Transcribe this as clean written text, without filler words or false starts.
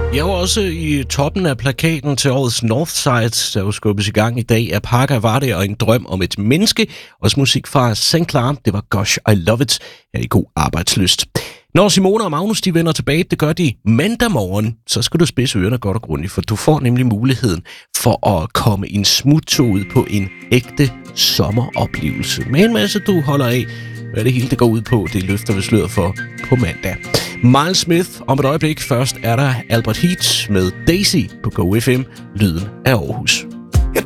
Jeg var også i toppen af plakaten til årets Northside, der jo skubbes i gang i dag af Parker Varde og En drøm om et menneske. Også musik fra St. Clara, det var Gosh, I Love It, her i God Arbejdslyst. Når Simone og Magnus de vender tilbage, det gør de mandag morgen, så skal du spidse ørerne godt og grundigt, for du får nemlig muligheden for at komme en smuttur ud på en ægte sommeroplevelse. Med en masse, du holder af. Hvad det hele det går ud på, det løfter vi sløret for på mandag. Miles Smith om et øjeblik. Først er der Albert Heat med Daisy på Go FM, lyden af Aarhus.